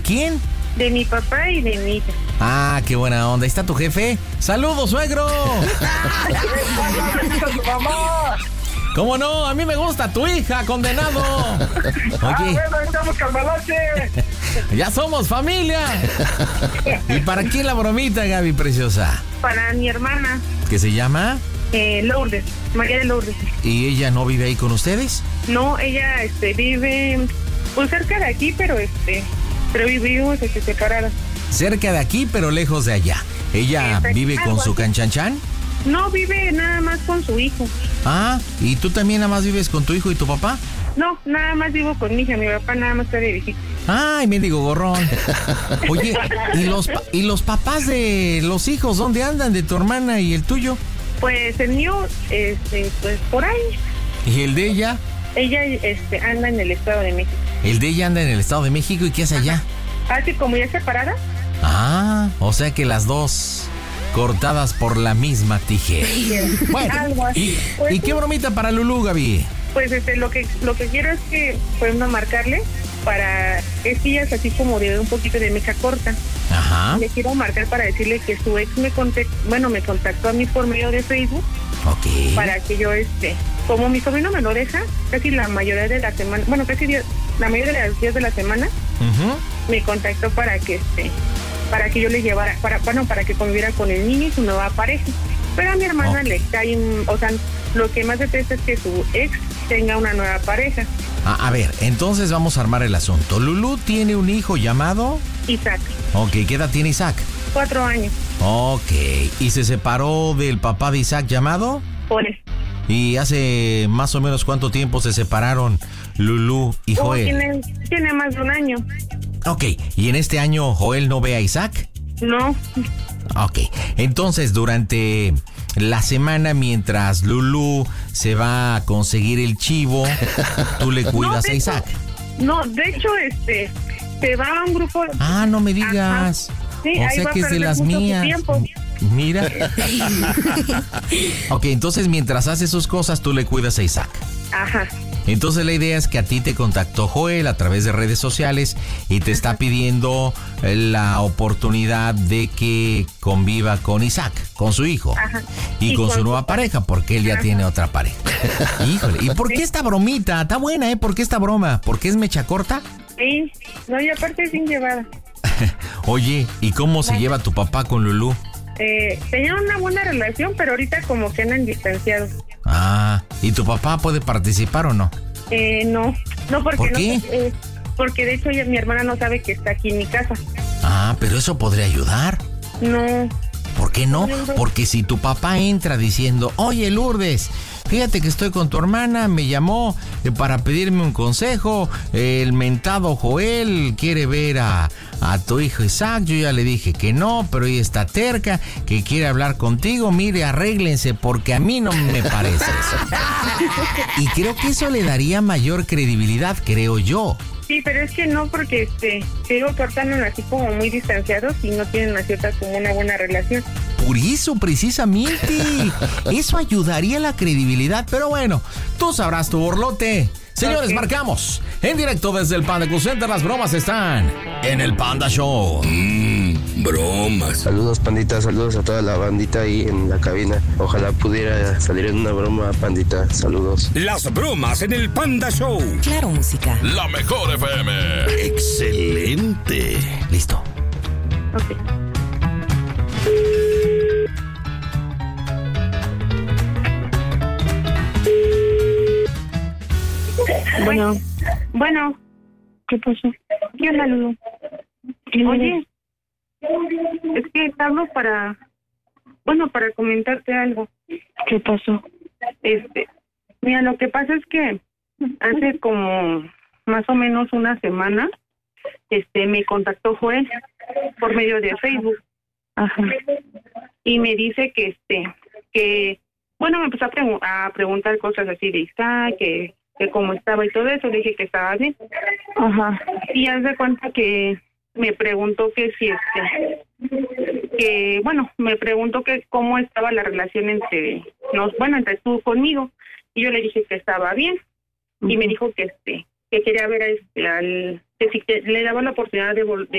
quién? De mi papá y de mi hija. Ah, qué buena onda. ¿Ahí está tu jefe? ¡Saludos, suegro! ¿Cómo no? A mí me gusta tu hija, condenado. Oye, estamos cambalache. ya somos familia. ¿Y para quién la bromita, Gaby preciosa? Para mi hermana, ¿Qué se llama? Lourdes, María de Lourdes. ¿Y ella no vive ahí con ustedes? No, ella vive pues cerca de aquí, pero vivimos separadas. Cerca de aquí, pero lejos de allá. ¿Ella vive con su canchanchan? No, vive nada más con su hijo. Ah, ¿y tú también nada más vives con tu hijo y tu papá? No, nada más vivo con mi hija, mi papá nada más está de visita. Ay, mendigo gorrón. Oye, ¿y los papás de los hijos dónde andan, de tu hermana y el tuyo? Pues el mío, pues por ahí. ¿Y el de ella? Ella, anda en el Estado de México. El de ella anda en el Estado de México, ¿y qué hace allá? Así como ya separada. Ah, o sea que las dos cortadas por la misma tijera. Bueno, Algo así. ¿y qué bromita para Lulú, Gaby? Pues lo que quiero es que podemos marcarle para ella así como de un poquito de mecha corta. Ajá. Le quiero marcar para decirle que su ex me contactó a mí por medio de Facebook. Ok. Para que yo como mi sobrino me lo deja casi la mayoría de la semana, bueno, casi la mayoría de los días de la semana, me contactó para que yo le llevara, para que conviviera con el niño y su nueva pareja. Pero a mi hermana le cae, o sea, lo que más detesta es que su ex tenga una nueva pareja. A ver, entonces vamos a armar el asunto. Lulú tiene un hijo llamado Isaac. Ok, ¿qué edad tiene Isaac? 4 años. Ok, ¿y se separó del papá de Isaac llamado? Por eso. ¿Y hace más o menos cuánto tiempo se separaron Lulú y Joel? Tiene más de un año. Ok, ¿y en este año Joel no ve a Isaac? No. Ok, entonces durante la semana mientras Lulú se va a conseguir el chivo, tú le cuidas a Isaac. No, de hecho, se va a un grupo. Ah, no me digas. Ajá. Sí, o ahí sea va que es de las mías. Mira. Ok, entonces mientras hace sus cosas, tú le cuidas a Isaac. Ajá. Entonces la idea es que a ti te contactó Joel a través de redes sociales y te está pidiendo la oportunidad de que conviva con Isaac, con su hijo. Ajá. Y con su nueva pareja, porque él ya tiene otra pareja. Híjole, ¿y por qué esta bromita? Está buena, ¿eh? ¿Por qué esta broma? ¿Por qué es mecha corta? Sí, no, y aparte es bien llevada. Oye, ¿y cómo se lleva tu papá con Lulú? Tenían una buena relación, pero ahorita como que andan distanciados. Ah, ¿y tu papá puede participar o no? No, porque ¿Por qué? Porque de hecho mi hermana no sabe que está aquí en mi casa. Ah, pero eso podría ayudar. No. ¿Por qué no? Porque si tu papá entra diciendo, oye Lourdes, fíjate que estoy con tu hermana, me llamó para pedirme un consejo, el mentado Joel quiere ver a tu hijo Isaac, yo ya le dije que no, pero ella está terca, que quiere hablar contigo, mire, arréglense porque a mí no me parece eso. Y creo que eso le daría mayor credibilidad, creo yo. Sí, pero es que no, porque te digo que ahorita andan así como muy distanciados y no tienen una cierta como una buena relación. Por eso, precisamente, eso ayudaría a la credibilidad, pero bueno, tú sabrás tu borlote. Señores, marcamos en directo desde el Panda Cool Center. Las bromas están en el Panda Show. Bromas. Saludos, pandita. Saludos a toda la bandita ahí en la cabina. Ojalá pudiera salir en una broma, pandita. Saludos. Las bromas en el Panda Show. Claro, música. La mejor FM. Excelente. Listo. Ok. Bueno, ¿qué pasó? ¿Qué onda, Lulu? Oye, es que hablo para comentarte algo. ¿Qué pasó? Mira, lo que pasa es que hace como más o menos una semana, me contactó Joel por medio de Facebook. Ajá. Y me dice que bueno, me empezó a preguntar cosas así de Isaac, que cómo estaba y todo eso. Le dije que estaba bien. Ajá. Y haz de cuenta que me preguntó que si me preguntó que cómo estaba la relación entre tú conmigo, y yo le dije que estaba bien. Y me dijo que quería ver que si le daba la oportunidad de